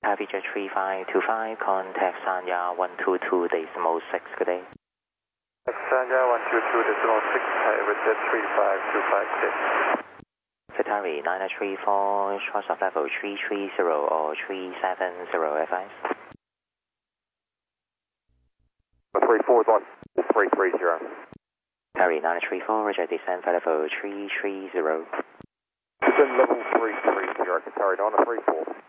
Heavy Jet 3525, contact Sanya 122.6, good day. Sanya 122.6, Heavy Jet 35256. Qatari 9934, shots of level 330 or 370 advice. 34 is on 330. Qatari 9934, Roger, descend for level 330. Descend level 330, Qatari 934.